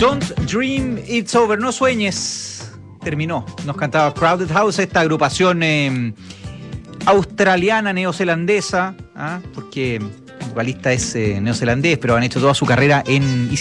Don't Dream It's Over, no sueñes, terminó. Nos cantaba Crowded House, esta agrupación australiana, neozelandesa, porque el vocalista es neozelandés, pero han hecho toda su carrera en